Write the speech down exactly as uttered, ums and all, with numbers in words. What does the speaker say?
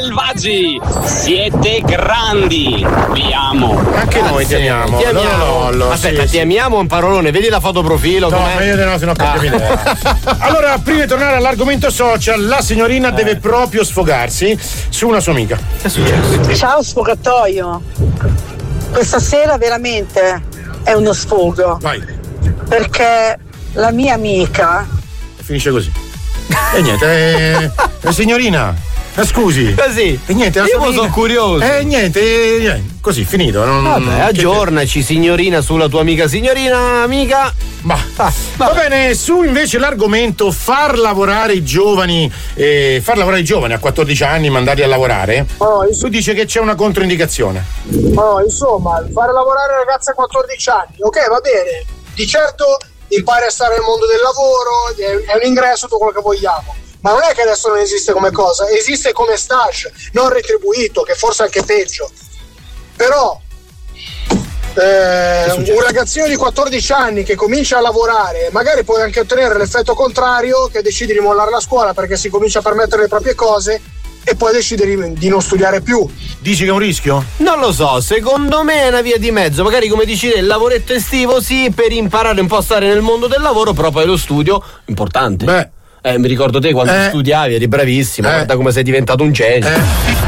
selvaggi, siete grandi, vi amo. Anche noi ti amiamo. Ti amiamo. No, no, no, Aspetta, sì, ti sì. amiamo un parolone, vedi la foto profilo? No, com'è? ma io no, se no cambiami idea. Allora, prima di tornare all'argomento social, la signorina deve proprio sfogarsi su una sua amica. Che è successo? Ciao sfogatoio. Questa sera veramente è uno sfogo. Vai. Perché la mia amica Finisce così. E niente, eh, eh, signorina, eh, scusi. Così. E niente, la Io sua amica- sono curioso. E niente, eh, niente, così, finito. Non, Vabbè, aggiornaci, signorina, sulla tua amica. Signorina, amica. Ma, ah, va bene, su invece l'argomento far lavorare i giovani, eh, far lavorare i giovani a quattordici anni, mandarli a lavorare. Oh, ins- Tu dice che c'è una controindicazione. oh, insomma, fare lavorare ragazzi a quattordici anni, ok, va bene. Di certo impari a stare nel mondo del lavoro, è, è un ingresso, tutto quello che vogliamo. Ma non è che adesso non esiste come cosa, esiste come stage, non retribuito, che forse è anche peggio. Però eh, un ragazzino di quattordici anni che comincia a lavorare, magari puoi anche ottenere l'effetto contrario, che decidi di mollare la scuola perché si comincia a permettere le proprie cose e poi decidi di, di non studiare più. Dici che è un rischio? Non lo so, secondo me è una via di mezzo. Magari, come dici te, il lavoretto estivo sì, per imparare un po' a stare nel mondo del lavoro, però poi lo studio importante. Beh. Eh, mi ricordo te quando Eh. studiavi, eri bravissimo, Eh. guarda come sei diventato un genio. Eh.